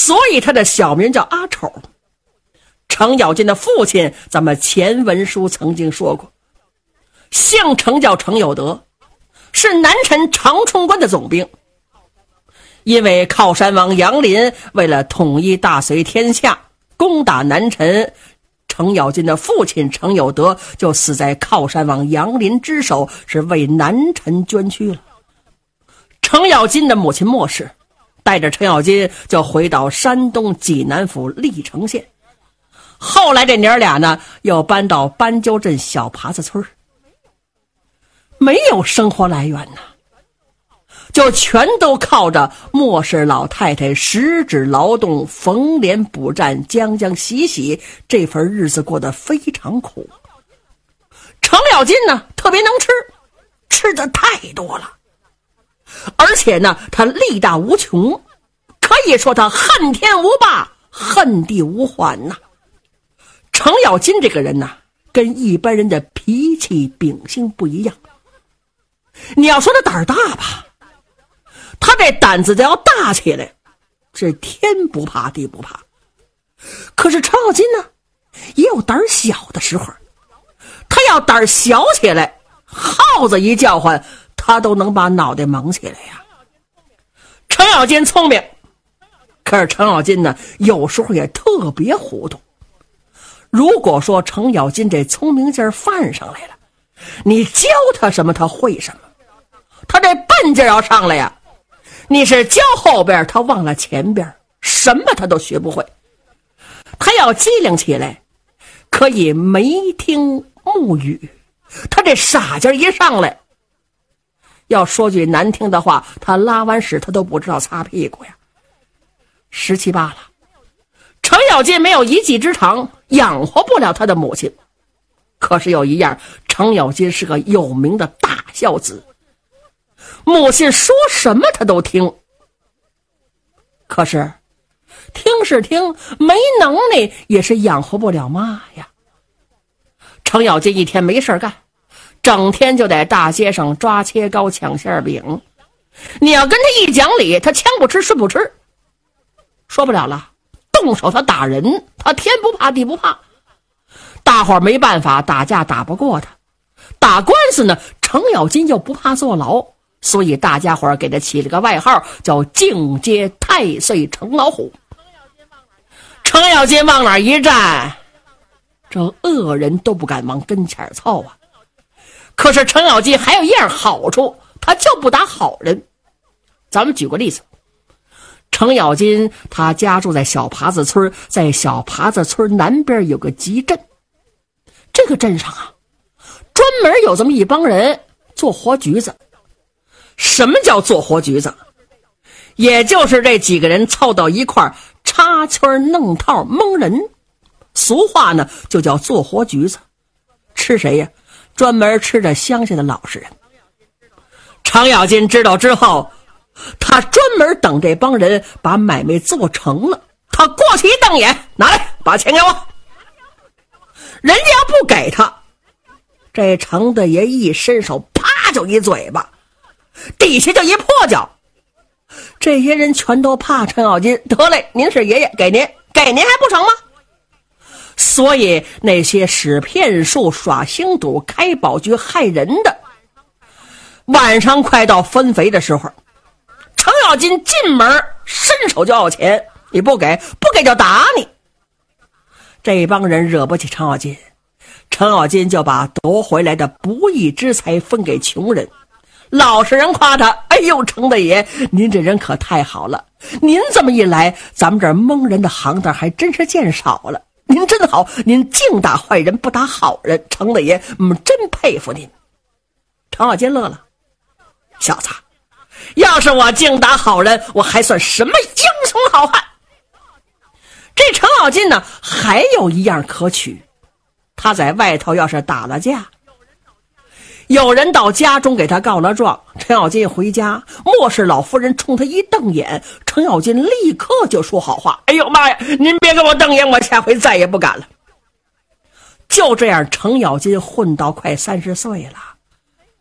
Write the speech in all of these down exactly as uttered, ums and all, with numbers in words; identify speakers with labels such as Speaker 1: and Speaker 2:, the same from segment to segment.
Speaker 1: 所以他的小名叫阿丑。程咬金的父亲，咱们前文书曾经说过，姓程叫程有德，是南陈长春关的总兵。因为靠山王杨林为了统一大隋天下，攻打南陈，程咬金的父亲程有德就死在靠山王杨林之手，是为南陈捐躯了。程咬金的母亲莫氏带着程咬金就回到山东济南府历城县，后来这娘俩呢又搬到斑鸠镇小耙子村，没有生活来源呢，就全都靠着莫氏老太太十指劳动，缝帘补战，将将洗洗，这份日子过得非常苦。程咬金呢特别能吃，吃的太多了，而且呢他力大无穷，可以说他恨天无霸，恨地无还呐。程咬金这个人呢跟一般人的脾气秉性不一样，你要说他胆儿大吧，他这胆子就要大起来，是天不怕地不怕。可是程咬金呢也有胆小的时候，他要胆小起来，耗子一叫唤他都能把脑袋蒙起来呀。程咬金聪明，可是程咬金呢有时候也特别糊涂。如果说程咬金这聪明劲儿犯上来了，你教他什么他会什么，他这笨劲儿要上来呀，你是教后边他忘了前边，什么他都学不会。他要机灵起来可以眉听目语，他这傻劲儿一上来，要说句难听的话，他拉完屎他都不知道擦屁股呀。十七八了，程咬金没有一技之长，养活不了他的母亲。可是有一样，程咬金是个有名的大孝子，母亲说什么他都听。可是听是听，没能力也是养活不了妈呀。程咬金一天没事干，整天就在大街上抓切糕抢馅饼，你要跟他一讲理，他枪不吃顺不吃，说不了了，动手他打人，他天不怕地不怕。大伙儿没办法，打架打不过他，打官司呢程咬金又不怕坐牢，所以大家伙儿给他起了个外号叫境街太岁程老虎。程咬金往哪一站，这恶人都不敢往跟前凑啊。可是程咬金还有一样好处，他就不打好人。咱们举个例子，程咬金他家住在小耙子村，在小耙子村南边有个集镇，这个镇上啊专门有这么一帮人做活橘子。什么叫做活橘子？也就是这几个人凑到一块插圈弄套蒙人，俗话呢就叫做活橘子。吃谁呀？专门吃着乡下的老实人。程咬金知道之后，他专门等这帮人把买卖做成了，他过去一瞪眼，拿来把钱给我。人家要不给他，这程大爷一伸手啪就一嘴巴，底下就一破脚。这些人全都怕程咬金，得嘞，您是爷爷，给您给您还不成吗？所以那些使骗术、耍星赌、开宝局害人的，晚上快到分肥的时候，程咬金进门伸手就要钱，你不给不给就打你。这帮人惹不起程咬金，程咬金就把夺回来的不义之财分给穷人。老实人夸他，哎呦，程大爷您这人可太好了，您这么一来，咱们这儿蒙人的行当还真是见少了。您真好，您净打坏人不打好人，程大爷嗯，真佩服您。程咬金乐了，小子，要是我净打好人，我还算什么英雄好汉？这程咬金呢还有一样可取，他在外头要是打了架，有人到家中给他告了状，程咬金回家，莫氏老夫人冲他一瞪眼，程咬金立刻就说好话，哎呦妈呀，您别给我瞪眼，我下回再也不敢了。就这样，程咬金混到快三十岁了，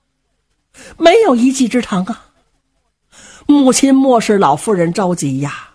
Speaker 1: 没有一技之长啊。母亲莫氏老夫人着急呀，